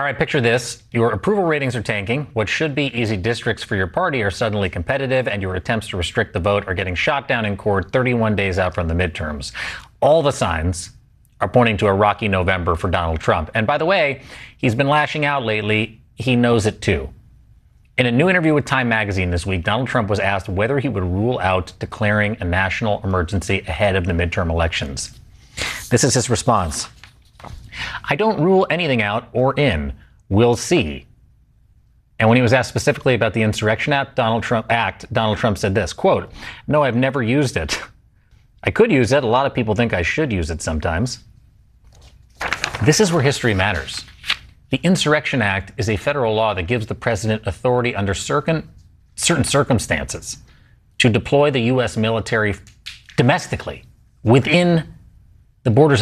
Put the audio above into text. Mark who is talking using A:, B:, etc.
A: All right, picture this. Your approval ratings are tanking. What should be easy districts for your party are suddenly competitive, and your attempts to restrict the vote are getting shot down in court 31 days out from the midterms. All the signs are pointing to a rocky November for Donald Trump. And by the way, he's been lashing out lately. He knows it too. In a new interview with Time magazine this week, Donald Trump was asked whether he would rule out declaring a national emergency ahead of the midterm elections. This is his response. I don't rule anything out or in. We'll see. And when he was asked specifically about the Insurrection Act, Donald Trump said this, quote, "No, I've never used it. I could use it. A lot of people think I should use it sometimes." This is where history matters. The Insurrection Act is a federal law that gives the president authority under certain circumstances to deploy the U.S. military domestically within the borders